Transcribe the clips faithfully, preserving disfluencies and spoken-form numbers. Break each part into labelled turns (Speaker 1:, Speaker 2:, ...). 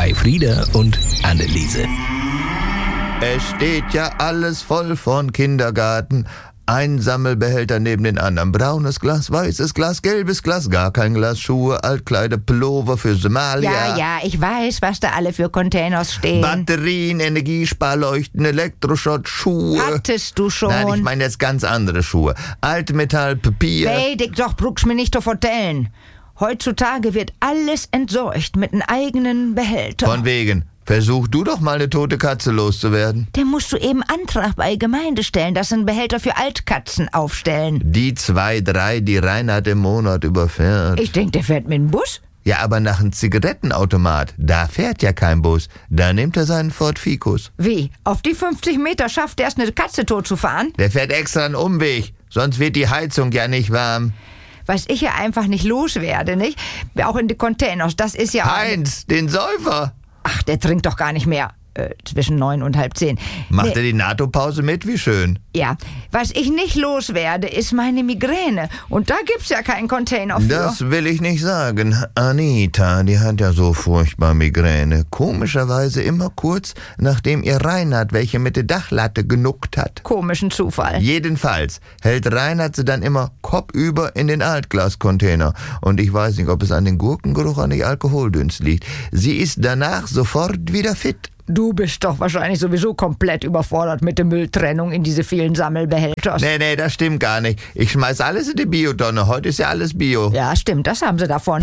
Speaker 1: bei Frieda und Anneliese.
Speaker 2: Es steht ja alles voll von Kindergarten. Ein Sammelbehälter neben den anderen. Braunes Glas, weißes Glas, gelbes Glas, gar kein Glas, Schuhe, Altkleider, Pullover für Somalia.
Speaker 3: Ja, ja, ich weiß, was da alle für Containers stehen.
Speaker 2: Batterien, Energiesparleuchten, Elektroschrott, Schuhe.
Speaker 3: Hattest du schon?
Speaker 2: Nein, ich meine jetzt ganz andere Schuhe. Altmetall, Papier.
Speaker 3: Weidig doch, brauchst mir nicht zu vertellen. Heutzutage wird alles entsorgt mit einem eigenen Behälter.
Speaker 2: Von wegen. Versuch du doch mal eine tote Katze loszuwerden.
Speaker 3: Der musst du eben Antrag bei Gemeinde stellen, dass sie einen Behälter für Altkatzen aufstellen.
Speaker 2: Die zwei, drei, die Reinhard im Monat überfährt.
Speaker 3: Ich denke, der fährt mit dem Bus.
Speaker 2: Ja, aber nach einem Zigarettenautomat, da fährt ja kein Bus. Da nimmt er seinen Ford Ficus.
Speaker 3: Wie? Auf die fünfzig Meter schafft er es, eine Katze tot zu fahren?
Speaker 2: Der fährt extra einen Umweg, sonst wird die Heizung ja nicht warm.
Speaker 3: Was ich ja einfach nicht loswerde, nicht? Auch in die Containers, das ist ja...
Speaker 2: Heinz, den Säufer.
Speaker 3: Ach, der trinkt doch gar nicht mehr. Äh, zwischen neun und halb zehn.
Speaker 2: Macht
Speaker 3: Nee,
Speaker 2: er die NATO-Pause mit? Wie schön.
Speaker 3: Ja, was ich nicht loswerde, ist meine Migräne. Und da gibt's ja keinen Container für.
Speaker 2: Das will ich nicht sagen. Anita, die hat ja so furchtbar Migräne. Komischerweise immer kurz, nachdem ihr Reinhard welche mit der Dachlatte genuckt hat.
Speaker 3: Komischen Zufall.
Speaker 2: Jedenfalls hält Reinhard sie dann immer kopfüber in den Altglascontainer. Und ich weiß nicht, ob es an den Gurkengeruch, an die Alkoholdünst liegt. Sie ist danach sofort wieder fit.
Speaker 3: Du bist doch wahrscheinlich sowieso komplett überfordert mit der Mülltrennung in diese vielen Sammelbehälter.
Speaker 2: Nee, nee, das stimmt gar nicht. Ich schmeiß alles in die Biotonne. Heute ist ja alles Bio.
Speaker 3: Ja, stimmt, das haben sie davon.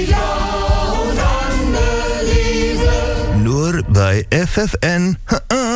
Speaker 2: Nur bei F F N.